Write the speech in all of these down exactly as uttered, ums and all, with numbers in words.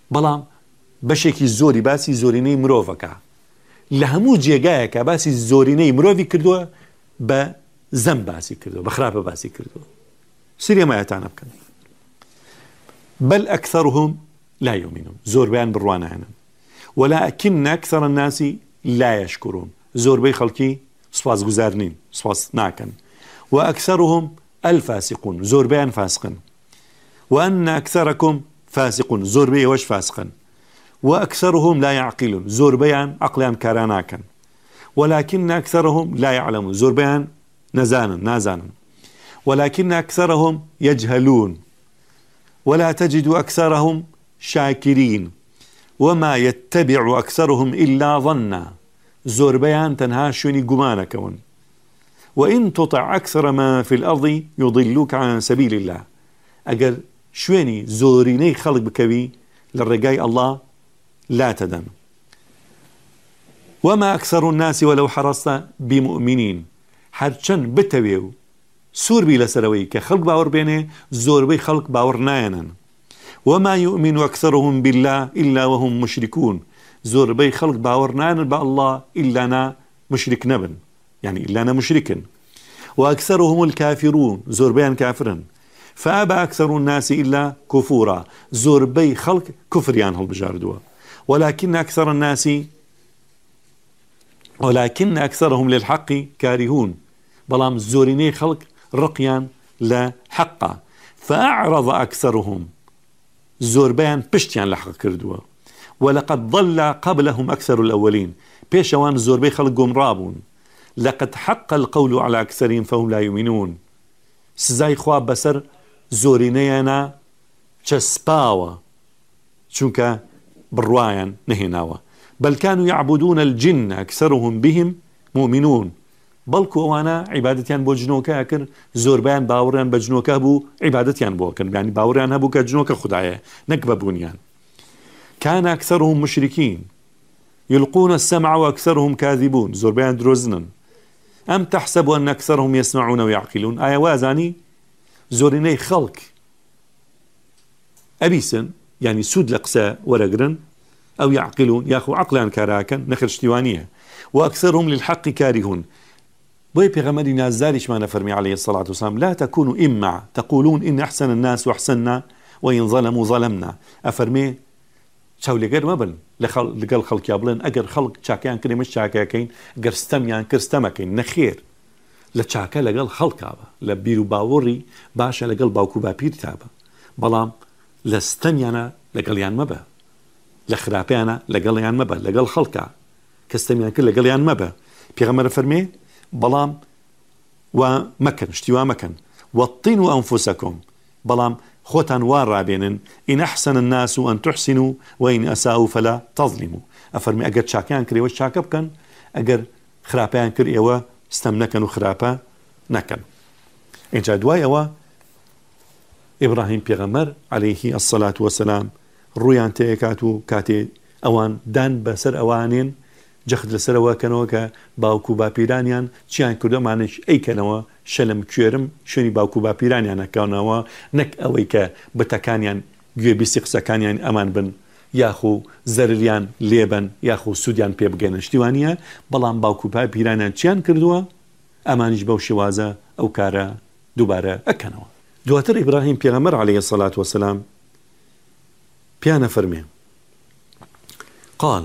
بەڵام بەشێکی زۆری باسی زۆرینەی مرۆڤەکە لە هەموو جێگایەکە باسی زۆرینەی مرۆڤی کردووە بە زەم باسی کردووە بە خراپە باسی کردووە سریەمایەتانە بکەن بل أكثرهم لا يؤمنون زور بيان بروانانا ولكن أكثر الناس لا يشكرون زور بي خلقي سواس گزارنين سواس ناكن وأكثرهم الفاسقون زور بيان فاسقا وأن أكثركم فاسقون زور بي وش فاسقا وأكثرهم لا يعقلون زور بيان عقلان كاراناكا ولكن أكثرهم لا يعلمون زور بيان نزانا نازانا ولكن أكثرهم يجهلون ولا تجد أكثرهم شاكرين وما يتبع أكثرهم إلا ظنا زور بيان تنها شوني قمانكون وإن تطع أكثر ما في الأرض يضلوك عن سبيل الله أقل شويني زوريني خلق بكبي للرقاي الله لا تدن وما أكثر الناس ولو حرصت بمؤمنين حرشن بتويو سور بي لسروي كخلق باور بينه زور بي خلق باور ناينا وما يؤمن أكثرهم بالله إلا وهم مشركون زور بي خلق باور ناينا بالله إلا أنا مشرك نبن يعني إلا أنا مشركا وأكثرهم الكافرون زور بيان كافرا فأبى أكثر الناس إلا كفورا زور بي خلق كفر يعني هالبجاردوا ولكن أكثر الناس ولكن أكثرهم للحق كارهون بلام زوريني خلق رقيان لا حقا فأعرض أكثرهم زور بيان بشتيان لحق كردوا ولقد ضل قبلهم أكثر الأولين بيشوان زور بي خلقهم رابون لقد حق القول على أكثرين فهم لا يؤمنون سزاي خواب بسر زورينينا چسباوا چونك بروايان نهيناوا بل كانوا يعبدون الجن أكثرهم بهم مؤمنون بەڵکو ئەوانە عیبادەتیان بۆ جنۆکە کرد زۆربیان باوەڕیان بە جنۆکە بوو عیبادەتیان بۆ کرد یعنی باوەڕیان هەبوو کە جنۆکە خودایە نەک بەبوونیان كان أكثرهم مشركين يلقون السمع وأكثرهم كاذبون زۆربیان درۆزنن أم تحسب أن أكثرهم يسمعون ويعقلون ئایا وازانی زۆرینەی خەڵک ئەبیسن یعنی سوود لە قسە وەرەگرن أو يعقلون ياخو عقلان كاراكن نخر شتوانية وأكثرهم للحق كارهون بوي بيغمري نازاريش ما نفرمي عليه الصلاة والسلام لا تكونوا إمع تقولون إن أحسن الناس وأحسننا وإن ظلموا ظلمنا أفرمي شاو لقر مبن لقل خلق يابلن أقر خلق شاكيان كري مش شاكيان أقر ستميان كرستمكين نخير لشاكا لقل خلق هذا لبيرو باوري باشا لقل باوكو بابير تابا بلام لستميانا لقل يان مبا لخرابيانا لقل يان مبا لقل خلقا كستميان كل لقل يان مبا بيغمر فرمي بلام ومكن اشتوا مكن وطنوا أنفسكم بلام خوتان وارابين إن أحسن الناس أن تحسنوا وإن أساءوا فلا تظلموا أفرمي أجر شاكيان كري وشاكب كان أجر خرابيان كري إيوا استمنكن وخرابا نكن إن جادوا إيوا إبراهيم بيغمر عليه الصلاة والسلام رويان تيكاتو كاتي أوان دان بسر أوانين جەخت لەسەرەوە کەنەوە کە باوکو باپیرانیان چیان کردومانش ئەیکەنەوە شەلم کوێرم شوێنی باوکو باپیرانیان نەکەونەوە نەک ئەوەی کە بتەکانیان گوێبیستی قسەکانیان ئەمان بن یاخو زەرریان لێبن یاخو سوودیان پێ بگەنن شتیوانیە بەڵام باوکو باپیرانیان چیان کردووە ئەمانیش بەو شێوازە ئەو کارە دووبارە ئەکەنەوە دواتر ئیبراهیم پێغەمبەر عەلەیهی السەڵات وەسەلام پیانە فەرمێ قال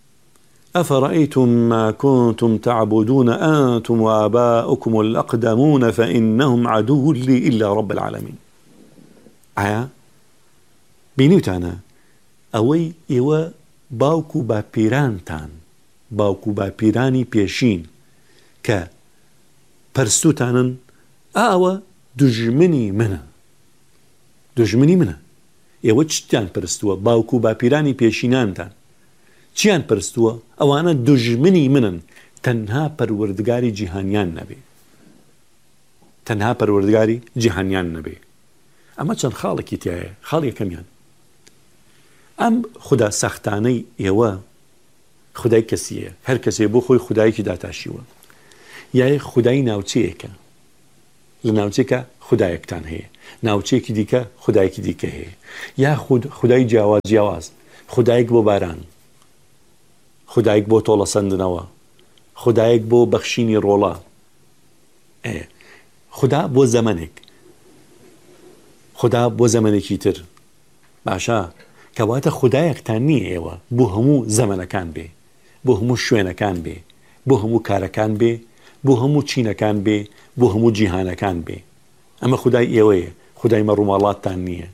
أفرأيتم ما كنتم تعبدون أنتم وآباؤكم الأقدمون فإنهم عدو لي إلا رب العالمين آية بينيوتانا أوي إيوا باوكو باپیرانتان باوكو باپیرانی پێشین کە پەرستوتانن ئاوە دژمنی منە دژمنی منە ئێوە چتیان پەرستووە باوكو باپیرانی پێشینانتان چیان پرستووە ئەوانە دژمنی منن تەنها پەروەردگاری جیهانیان نەبێ تەنها پەروەردگاری جیهانیان نەبێ ئەمە چەند خاڵێکی تایە خاڵ یەکەمیان ئەم خوددا سەختانەی ئێوە خودای کەسیە هەر کەسێ بۆ خۆی خودایەکی داتاشیوە یای خودای ناوچەیەکە لە ناوچێکە خودایەکتان هەیە ناوچەیەکی دیکە خودایەکی دیکە هەیە یا خودای جیاواز جیاواز خودایەک بۆ باران، خودایەک بۆ تۆڵە سەندنەوە، خودایەک بۆ بەخشینی ڕۆڵە، خدا بۆ زەمانێک، خدا بۆ زەمانێکی تر. باشە کەواتە خودایەکتان نییە ئێوە بۆ هەموو زەمانەکان بێ، بۆ هەموو شوێنەکان بێ، بۆ هەموو کارەکان بێ، بۆ هەموو چینەکان بێ، بۆ هەموو جیهانەکان بێ. ئەمە خودای ئێوەیە، خودای مەڕووماڵاتتان نییە.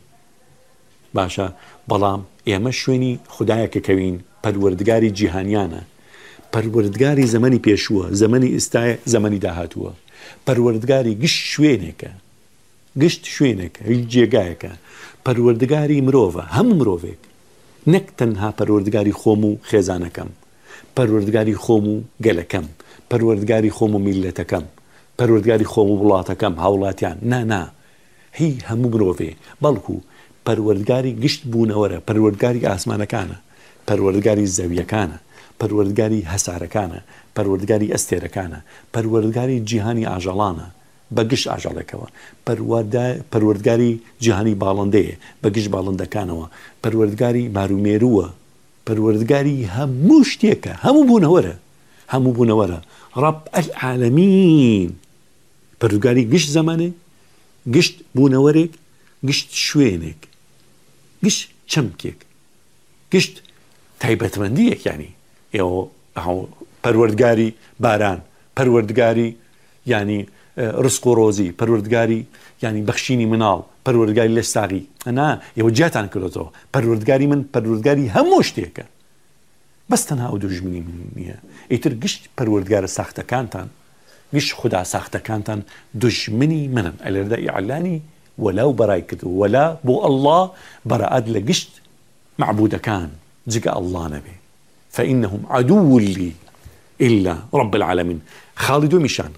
باشە بەڵام ئێمە شوێنی خودایەکە کەوین، پەروەردگاری جیهانیانە، پەروەردگاری زەمانی پێشووە، زەمانی ئێستایە، زەمانی داهاتووە، پەروەردگاری گشت شوێنێکە، گشت شوێنێکە، هیچ جێگایەکە، پەروەردگاری مرۆڤە، هەموو مرۆڤێک، نەک تەنها پەروەردگاری خۆم و خێزانەکەم، پەروەردگاری خۆم و گەلەکەم، پەروەردگاری خۆم و میلەتەکەم، پەروەردگاری خۆم و وڵاتەکەم، هاوڵاتیان، نا نا، هی هەموو مرۆڤێ، بەڵکو پەروەردگاری گشت بوونەوەرە، پەروەردگاری ئاسمانەکانە، پەروەردگاری زەویەکانە، پەروەردگاری هەسارەکانە، پەروەردگاری ئەستێرەکانە، پەروەردگاری جیهانی ئاژەڵانە بەگشت ئاژەڵێکەوە، پەروەردگاری جیهانی باڵندەیە بەگشت باڵندەکانەوە، پەروەردگاری مارومێرووە، پەروەردگاری هەموو شتێکە، هەموو بوونەوەرە، هەموو بوونەوەرە، ڕەب العالەمین، پەروەردگاری گشت زەمانێک، گشت بوونەوەرێک، گشت شوێنێک، گشت چەمکێک، گشت تایبەتمەندیەک. ینی ئێوە پەروەردگاری باران، پەروەردگاری ینی ڕزق و ڕۆزی، پەروەردگاری ینی بەخشینی مناڵ، پەروەردگاری لەستاغی، ئەنا ئێوە جیاتان کردەوە، پەروەردگاری من پەروەردگاری هەموو شتێکە، بەس تەنها ئەو دوژمنی من نییە. ئیتر گشت پەروەردگارە ساختەکانتان، گشت خوددا ساختەکانتان دوژمنی منن. ئەلێرەدا ئیعلانی وەلاو بەڕای کرد، وەلا بۆ ئەڵڵا بەڕائەت لە گشت معبودەکان جگە ئەڵڵا نەبێ، فإنهم عدو لي إلا رب العالمين. خاڵی دومیشان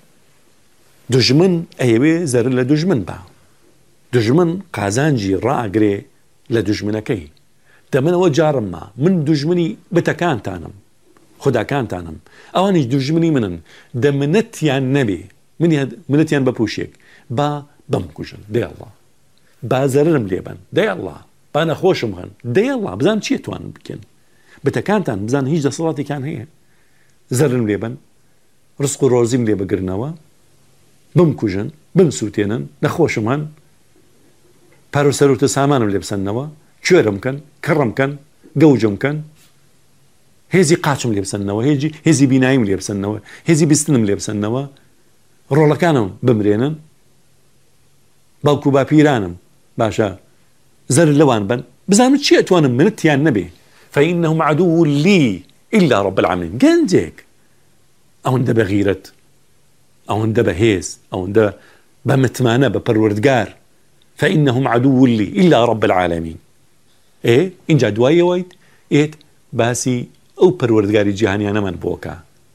دژمن ئەیەوێ زەرر لە دژمن بە، دژمن قازانجی ڕائەگرێ لە دژمنەکەی. دەمنەوە جارم ما من دژمنی بتەکانتانم، خوداکانتانم، ئەوانیش دژمنی منن، دەمنەتیان نەبێ، منەتیان بەپوشێک، با بمکوژن، دەی ئەڵڵا، با زەررم لێبن، دەی ئەڵڵا، با نەخۆشم هەن، دەی ئەڵڵا، بزان چیە توانن بکەن، بتەکانتان بزان هیچ دەسەڵاتێکیان هەیە، زەررم لێبن، ڕزق و ڕۆزیم لێ بگرنەوە، بمکوژن، بمسووتێنن، نەخۆشم هەن، پار و سەرۆتە سامانم لێ بسەنەوە، کوێرم کەن، کڕم کەن، گەوجم کەن، هێزی قاچم لێ بسەنەوە، هێزی بیناییم لێ بسەنەوە، هێزی بیستنم لێ بسەنەوە، ڕۆڵەکانم بمرێنن، باوکو باپیرانم باشە زەرر لەوان بن، بزانم چیە توانم منتیان نەبێ. فإنهم عدو لي إلا رب العالمين. گەنجێک ئەوەندە بە غیرەت، ئەوەندە بە هێز، ئەوەندە بە متمانە بە پەروەردگار، فإنهم عدو لي إلا رب العالمين. ئێ اینجا دوایەوەیت ئێت باسی ئەو پەروەردگاری جیهانیانەمان بۆکە،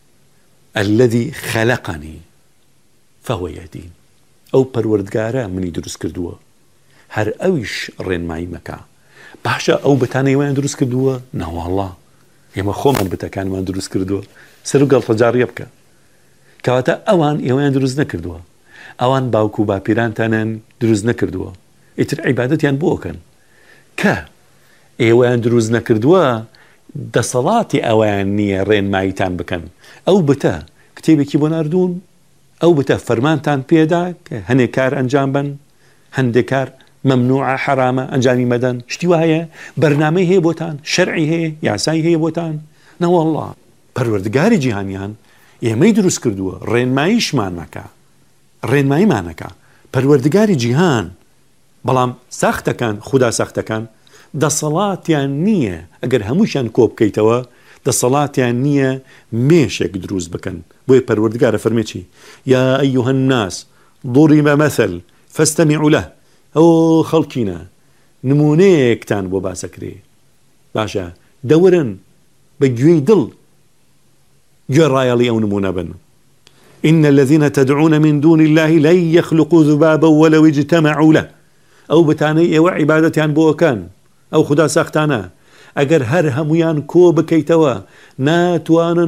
الذي خلقني فهو يهدين. ئەو پەروەردگارە منی دروست کردووە، هەر ئەویش ڕێنمایی مەکە. باشە ئەو بتانەیەوەیان دروست کردووە؟ نەوەڵڵا، ئێمە خۆمان بتەکانمان دروست کردووە. سەر و گەڵتەجاڕیە بکە، کەواتە ئەوان ئێوەیان دروست نەکردووە، ئەوان باوکو و باپیرانتانیان دروست نەکردووە، ئیتر عیبادەتیان بۆکەن. کە ئێوەیان دروست نەکردووە دەسەڵاتی ئەویان نییە ڕێنماییتان بکەن. ئەو بتە کتێبێکی بۆ ناردوون، ئەو بتە فەرمانتان پێدا کە هەنێک کار ئەنجام بن، هەندێک کار مەمنوعە حرامە ئەنجامی مەدەن، شتی وایە، بەرنامەی هەیە بۆتان، شەرعی هەیە، یاسایی هەیە بۆتان؟ نەوەڵڵا، پەروەردگاری جیهانیان ئێمەی دروست کردووە، ڕێنماییشمان مەکە، ڕێنماییمانەکە، پەروەردگاری جیهان. بەڵام ساختەکان، خوددا ساختەکان دەسەڵاتیان نییە ئەگەر هەمووشیان کۆ بکەیتەوە، دەسەڵاتیان نییە مێشێک دروست بکەن. بۆیە پەروەردگارە فەرمێ چی؟ یا ئەیوهە الناس ضرب مثل فاستمعوا له. ئەو خەڵکینە نمونەیەکتان بۆ باسەکرێ، باشە دەورن بە گوێی دڵ گوێڕایەڵی ئەو نمونە بن. إن الذين تدعون من دون الله لن يخلقوا ذبابا ولو اجتمعوا له. ئەو بتانەی ئێوە عیبادەتیان بۆکەن، ئەو خوددا ساختانە، ئەگەر هەر هەمویان کۆ بکەیتەوە ناتوانن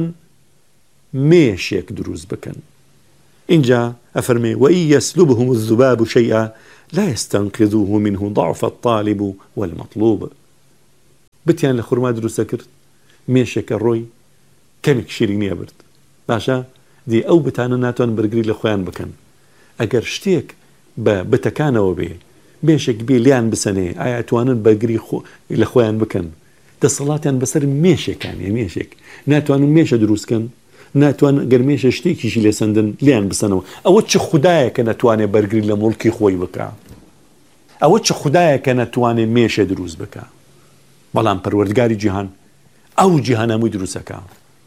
مێشێک دروست بکەن. اینجا ئەفەرمێ وإن يسلبهم الذباب شيئا لا يستنقذوه منه ضعف الطالب والمطلوب. بتیان لە خورما دروستە کرد مێشێکە ڕۆی کەمێک شیرینیە برد باشە دی ئەو بتانە ناتوان بەرگری لە خۆیان بکەن ئەگەر شتێک بە بتەکانەوە بێ مێشێک بێ لیان بسەنێ ئایا توانن بەرگری لە خۆیان بکەن دەسەڵاتیان بەسەر مێشێکانیە مێشێک ناتوانن مێشە دروستکەن ناتوان گەرمێشە شتێکیشی لێ سندن لیان بسەنەوە ئەوە چ خوددایە کە نەتوانێت بەرگری لە مڵکی خۆی بکە ئەوە چ خوددایە کە نەتوانێت مێشە دروست بکە بەڵام پەروەردگاری جیهان ئەو جیهان هەمووی دروستەکە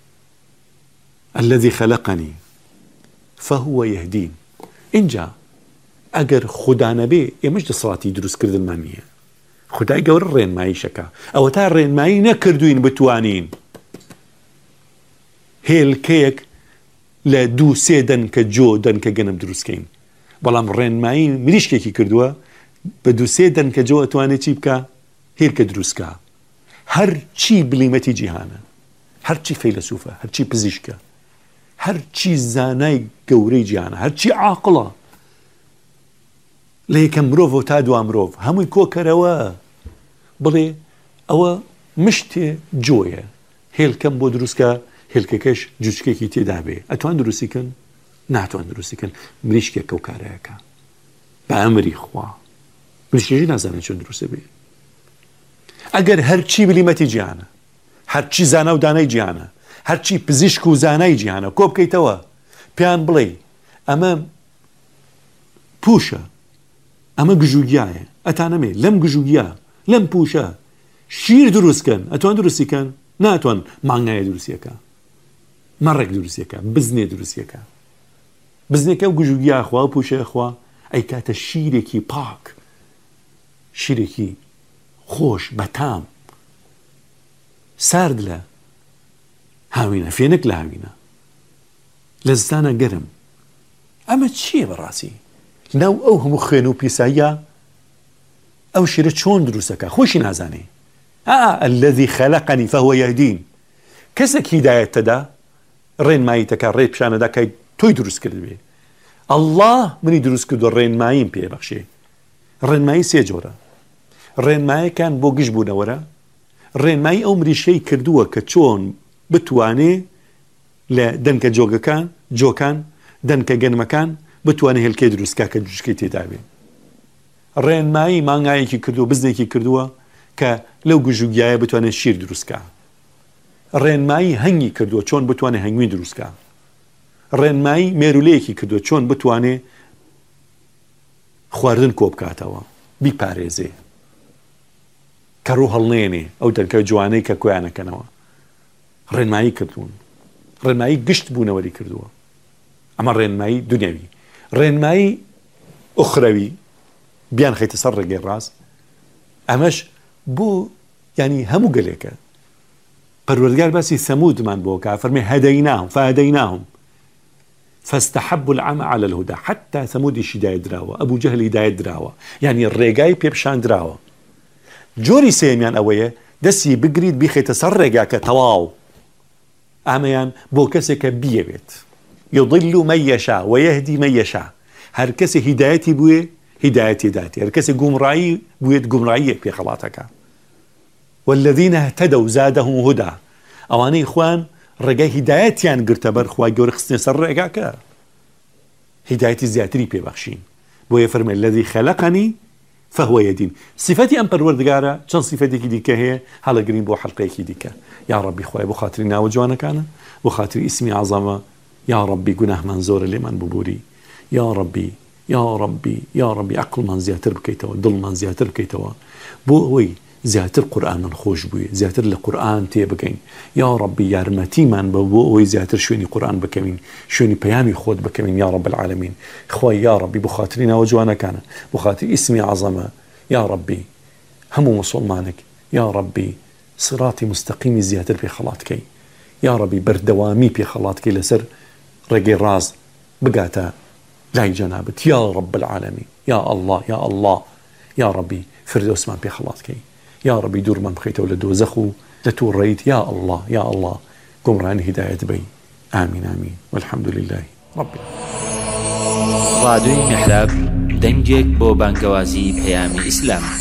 الذي خلقني فهو يهدين اینجا ئەگەر خوددا نەبێ ئێمەش دەسەڵاتی دروستکردنمان نییە خودای گەورە ڕێنماییشەکە ئەوە تا ڕێنمایی نەکردوین بتوانین هێلکەیەک لە دوو سێ دەنکە جۆ دەنکە گەنم دروستکەین بەڵام ڕێنمایی مریشکێکی کردووە بە دوو سێ دەنکە جۆ ئەتوانێت چی بکە هێلکە دروستکە هەر چی بلیمەتی جیهانە هەر چی فەیلسوفە هەر چی پزیشکە هەر چی زانای گەورەی جیهانە هەر چی عاقڵە لە یەکەم مرۆڤ و تا دوام مرۆڤ هەمووی کۆکەرەوە بڵێ ئەوە مشتێ جۆیە هێلکەم بۆ دروستکە هێلکەکەش جوچکێکی تێدا بێ ئەتوان دروستیکەن ناتوان دروستیکەن مریشکێکە و کارەیەەکە بە ئەمری خوا مریشکێکی نازانێت چۆن دروستە بێ ئەگەر هەرچی بلیمەتی جیهانە هەرچی زانە و دانای جیهانە هەرچی پزیشک و زانای جیهانە کۆ بکەیتەوە پێیان بڵێ ئەمە پوشە ئەمە گژوگیایە ئەتانەمێ لەم گژوگیا لەم پوشە شیر دروستکەن ئەتوان دروستیکەن ناتوان مانگایە دروستیەکە مەڕێک دروستیەکە بزنێ دروستیەکە بزنێکە و گژوگیا خوا و پوشەیە خوا ئەی کاتە شیرێکی پاک شیرێکی خۆش بەتام سارد لە هاوینە فێنک لە هاوینە لە زستانە گەرم ئەمە چییە بەڕاستی ناو ئەو هەموو خوێن و پیساییە ئەو شیرە چۆن دروستەکە خۆشی نازانێ ئا الذي خلقني فهو يهدين کەسێک هیدایەت تەدا ڕێنمایی تەکە ڕێ پیشانەدا کە تۆی دروست کرد بێ ئەڵڵاه منی دروست کردو ڕێنماییم پێبەخشێ ڕێنمایی سێ جۆرە ڕێنمایەکان بۆ گشت بوونەوەرە ڕێنمایی ئەو مریشەی کردووە کە چۆن بتوانێ لە دەنکە جۆگەکان جۆکان دەنکە گەنمەکان بتوانێت هێلکەی دروستکە کە جوچکەی تێدا بێ ڕێنمایی مانگایەکی کردووە بزنێکی کردووە کە لەو گژوگیایە بتوانێت شیر دروستکە ڕێنمایی هەنگی کردووە چۆن بتوانێت هەنگوی دروستکە ڕێنمایی مێرولەیەکی کردووە چۆن بتوانێت خواردن کۆ بکاتەوە بیپارێزێ کە ڕوو هەڵنێنێ ئەو دەنکە جوانەی کە کۆیانەکەنەوە ڕێنمایی کردوون ڕێنمایی گشت بوونەوەری کردووە ئەمە ڕێنمایی دنیاوی ڕێنمایی ئوخرەوی بیان خەیتە سەر ڕێگەی ڕاست ئەمەش بۆ ینی هەموو گەلێکە پەروەردگار باسی ثەمودمان بۆ کە فەرمێ هەدەیناهم فهەدەیناهم فاستحبوا العمى على الهدى حتى ثەمودیش هیدایەت دراوە ئەبوو جەهل هیدایەت دراوە یعنی ڕێگای پێپشان دراوە جۆری سێمیان ئەوەیە دەستی بگریت بیخێتە سەر ڕێگاکە تەواو ئەمەیان بۆ کەسێکە بیەوێت يضل من يشاء ويهدي من يشاء هەر کەسێ هیدایەتی بووێ هیدایەتی داتی هەر کەسێ گومڕایی بوێت گومڕاییە پێ خەڵاتەکە والذين اهتدوا زادهم هدى ئەوانەی خوان ڕێگای هیدایەتیان گرتە بەر خوای گەورە خستنە سەر ڕێگاکە هیدایەتی زیاتری پێبەخشین بۆیە فەرمێ الذي خلقني فهو يهدين صفەتی ئەم پەروەردگارە چەند صفەتێکی دیکە هەیە هەڵەگرین بۆ حەڵقەیەکی دیکە یا ڕەبی خوای بۆ خاتری ناوە جوانەکانە بۆ خاتری ئیسمی عەزەمە یا ڕەبی گوناهمان زۆرە لێمان ببووری یا ڕەبی یا ڕەبی یا ڕەبی عەقڵمان زیاتر بکەیتەوە دڵمان زیاتر بکەیتەوە بۆ ئەوەی زیاتر قورئانمان خۆش بووی زیاتر لە قورئان تێ بگەین یا ڕەبی یارمەتیمان بە بۆ ئەوەی زیاتر شوێنی قورئان بکەوین شوێنی پەیامی خۆت بکەوین یا ڕەب العالەمین خوای یا ڕەبی بۆ خاتری ناوە جوانەکانە بۆ خاتری ئیسمی عەزەمە یا ڕەبی هەموو مسلمانێک یا ڕەبی سراتی مستەقیمی زیاتر پێ خەڵاتکەی یا ڕەبی بەردەوامی پێ خەڵاتکەی لەسەر ڕێگەی ڕاز بگاتە لای جەنابەت یا ڕەب العالەمین یا ئەڵڵا یا ئەڵڵا یا ڕەبی فردەوسمان پێ خەڵاتکەی یا ڕەبی دوورمان بخەیتەوە لە دۆزەخ و لە تووڕەیت یا ئەڵڵا یا ئەڵڵا گومڕانی هیدایەت بەی ئامین ئامین والحەمد لله رب ڕادیۆی میحراب دەنگێک بۆ بانگەوازی پەیامی ئیسلام